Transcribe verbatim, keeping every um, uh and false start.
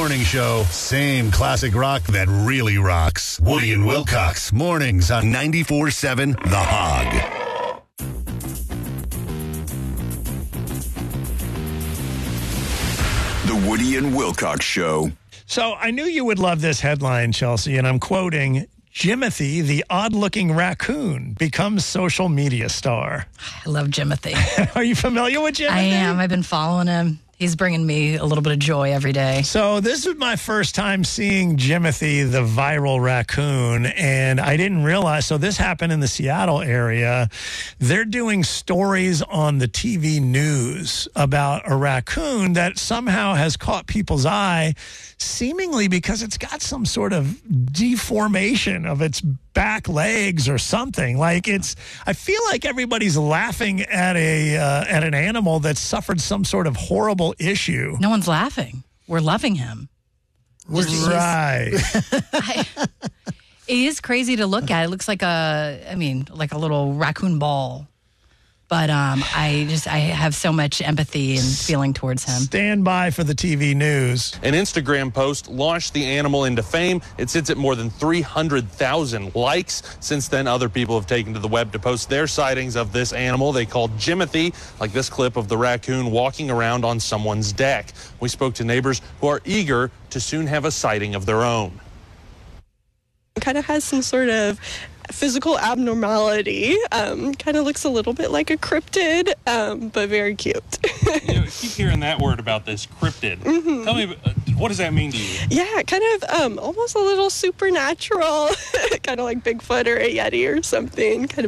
morning show. Same classic rock that really rocks. Woody and Wilcox. Mornings on ninety-four seven The Hog. The Woody and Wilcox Show. So I knew you would love this headline, Chelsea, and I'm quoting, Jimothy, the odd-looking raccoon, becomes social media star. I love Jimothy. Are you familiar with Jimothy? I am. I've been following him. He's bringing me a little bit of joy every day. So this is my first time seeing Jimothy, the viral raccoon, and I didn't realize. So this happened in the Seattle area. They're doing stories on the T V news about a raccoon that somehow has caught people's eye, seemingly because it's got some sort of deformation of its back legs or something. Like it's, I feel like everybody's laughing at a uh, at an animal that suffered some sort of horrible issue. No one's laughing. We're loving him. Right. I, it is crazy to look at. It looks like a, I mean, like a little raccoon ball. But um, I just, I have so much empathy and feeling towards him. Stand by for the T V news. An Instagram post launched the animal into fame. It sits at more than three hundred thousand likes. Since then, other people have taken to the web to post their sightings of this animal they called Jimothy, like this clip of the raccoon walking around on someone's deck. We spoke to neighbors who are eager to soon have a sighting of their own. It kind of has some sort of physical abnormality. Um, kind of looks a little bit like a cryptid, um, but very cute. You know, I keep hearing that word about this cryptid. Mm-hmm. Tell me, uh, what does that mean to you? Yeah, kind of um, almost a little supernatural, kind of like Bigfoot or a Yeti or something. Kind of